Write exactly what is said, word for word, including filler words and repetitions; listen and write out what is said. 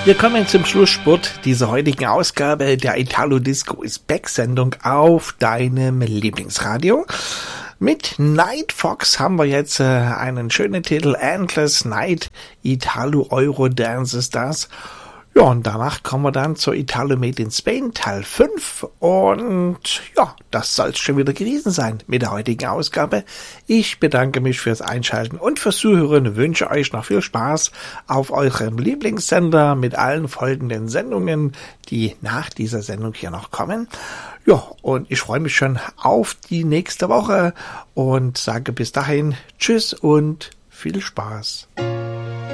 Wir kommen zum Schlussspurt dieser heutigen Ausgabe der Italo Disco is Back Sendung auf deinem Lieblingsradio. Mit Night Fox haben wir jetzt äh, einen schönen Titel, Endless Night, Italo Euro Dance ist das. Ja, und danach kommen wir dann zur Italo Made in Spain Teil fünf und ja, das soll es schon wieder gewesen sein mit der heutigen Ausgabe. Ich bedanke mich fürs Einschalten und fürs Zuhören, wünsche euch noch viel Spaß auf eurem Lieblingssender mit allen folgenden Sendungen, die nach dieser Sendung hier noch kommen. Ja, und ich freue mich schon auf die nächste Woche und sage bis dahin Tschüss und viel Spaß.